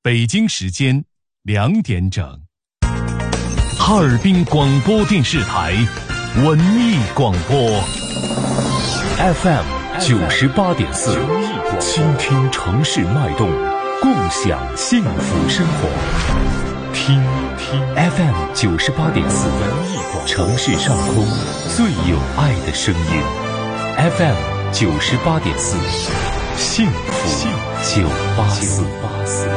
北京时间2点整。哈尔滨广播电视台文艺广播 FM 98.4，倾听城市脉动，共享幸福生活。听 FM 98.4，城市上空最有爱的声音。FM 98.4，幸福984。